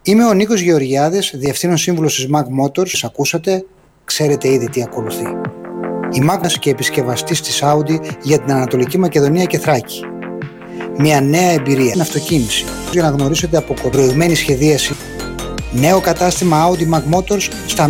Είμαι ο Νίκος Γεωργιάδης, Διευθύνων Σύμβουλος της MAG Motors. Ακούσατε, ξέρετε ήδη τι ακολουθεί. Η MAG και επισκευαστής της Audi για την Ανατολική Μακεδονία και Θράκη. Μια νέα εμπειρία στην αυτοκίνηση για να γνωρίσετε από προηγμένη σχεδίαση. Νέο κατάστημα Audi MAG Motors στα